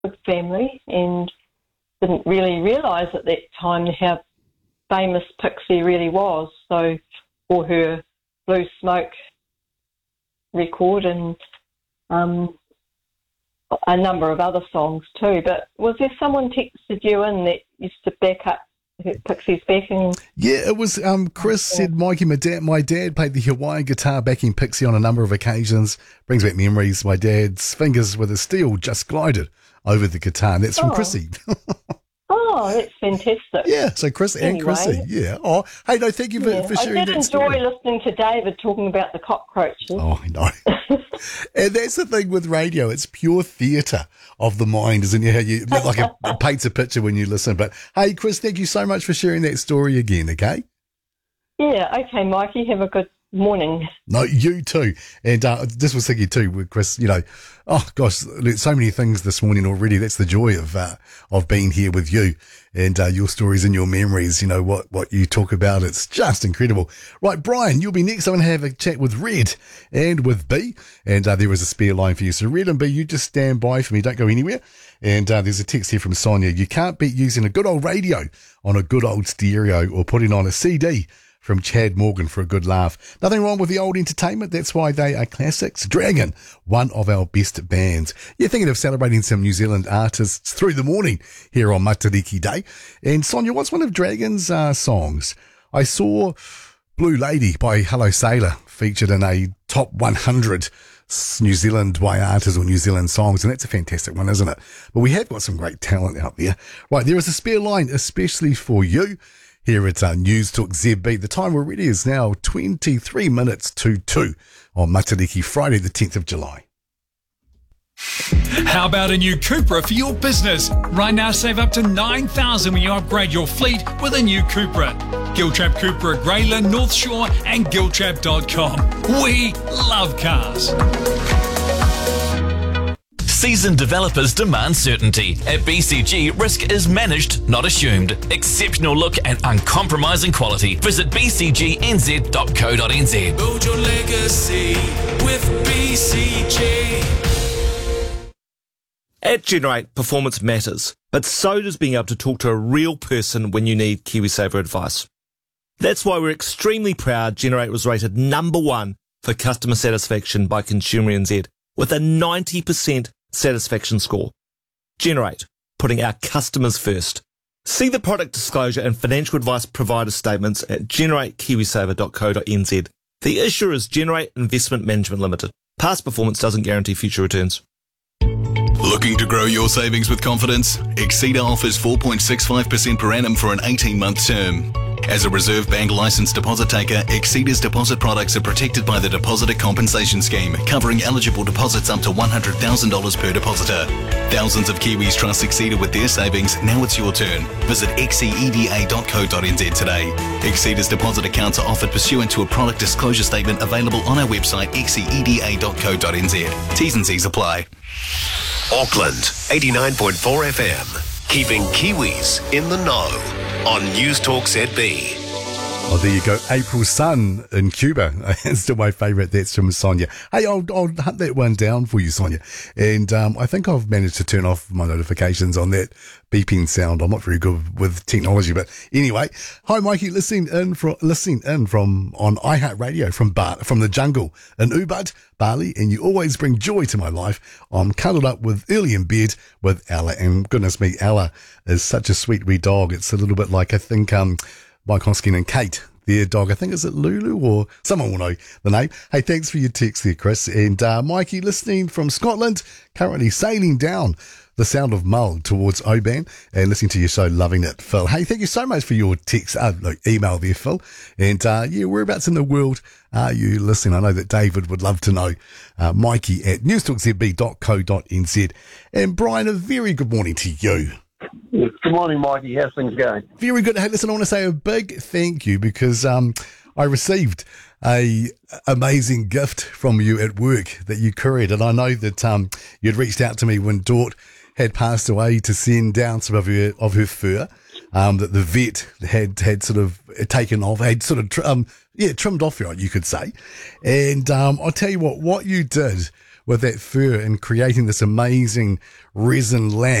big family and didn't really realise at that time how famous Pixie really was. So, for her Blue Smoke record and a number of other songs too. But was there someone texted you in that used to back up Pixie's backing? Yeah, it was Chris said, Mikey, my dad played the Hawaiian guitar backing Pixie on a number of occasions. Brings back memories. My dad's fingers with a steel just glided over the guitar. And that's from Chrissy. Oh, that's fantastic. Yeah, so Chris and Chrissy. Yeah. Oh, hey, no, thank you for sharing that I did story. enjoy listening to David talking about the cockroaches. Oh, I know. And that's the thing with radio. It's pure theatre of the mind, isn't it? How you like it paints a picture when you listen. But hey, Chris, thank you so much for sharing that story again, okay? Yeah, okay, Mikey. Have a good morning. No, you too. And this was thinking too with Chris, oh gosh, so many things this morning already. That's the joy of being here with you and your stories and your memories, what you talk about. It's just incredible. Right, Brian, you'll be next. I'm going to have a chat with Red and with B, and there is a spare line for you. So Red and B, you just stand by for me. Don't go anywhere. And there's a text here from Sonia. You can't beat using a good old radio on a good old stereo or putting on a CD. From Chad Morgan for a good laugh. Nothing wrong with the old entertainment. That's why they are classics. Dragon, one of our best bands. You're thinking of celebrating some New Zealand artists through the morning here on Matariki Day. And Sonia, what's one of Dragon's songs? I saw Blue Lady by Hello Sailor featured in a top 100 New Zealand by artists or New Zealand songs, and that's a fantastic one, isn't it? But we have got some great talent out there. Right, there is a spare line especially for you. Here at News Talk ZB. The time already is now 23 minutes to 2 on Matariki, Friday the 10th of July. How about a new Cupra for your business? Right now, save up to $9,000 when you upgrade your fleet with a new Cupra. Giltrap Cupra at Grayland, North Shore and Giltrap.com. We love cars. Seasoned developers demand certainty. At BCG, risk is managed, not assumed. Exceptional look and uncompromising quality. Visit bcgnz.co.nz. Build your legacy with BCG. At Generate, performance matters, but so does being able to talk to a real person when you need KiwiSaver advice. That's why we're extremely proud Generate was rated #1 for customer satisfaction by Consumer NZ with a 90% satisfaction score. Generate, putting our customers first. See the product disclosure and financial advice provider statements at generatekiwisaver.co.nz. The issuer is Generate Investment Management Limited. Past performance doesn't guarantee future returns. Looking to grow your savings with confidence? Exceeda offers 4.65% per annum for an 18-month term. As a Reserve Bank licensed deposit taker, Exceeda's deposit products are protected by the Depositor Compensation Scheme, covering eligible deposits up to $100,000 per depositor. Thousands of Kiwis trust Exceeda with their savings. Now it's your turn. Visit xceda.co.nz today. Exceeda's deposit accounts are offered pursuant to a product disclosure statement available on our website xceda.co.nz. T's and C's apply. Auckland, 89.4 FM. Keeping Kiwis in the know on News Talk ZB. Oh, there you go. April Sun in Cuba. It's still my favourite. That's from Sonia. Hey, I'll hunt that one down for you, Sonia. And I think I've managed to turn off my notifications on that beeping sound. I'm not very good with technology, but anyway. Hi, Mikey. Listening in from on iHeartRadio from the jungle in Ubud, Bali, and you always bring joy to my life. I'm cuddled up early in bed with Ella, and goodness me, Ella is such a sweet wee dog. It's a little bit like, I think, Mike Hoskin and Kate, their dog. I think, is it Lulu, or someone will know the name. Hey, thanks for your text there, Chris. And Mikey, listening from Scotland, currently sailing down the Sound of Mull towards Oban and listening to your show, loving it, Phil. Hey, thank you so much for your text, email there, Phil. And whereabouts in the world are you listening? I know that David would love to know. Mikey at newstalkzb.co.nz. And Brian, a very good morning to you. Good morning, Mikey. How's things going? Very good. Hey, listen, I want to say a big thank you because I received a amazing gift from you at work that you couriered, and I know that you'd reached out to me when Dort had passed away to send down some of her fur that the vet had sort of taken off, had sort of trimmed off, you could say. And I'll tell you what you did with that fur and creating this amazing resin lamp.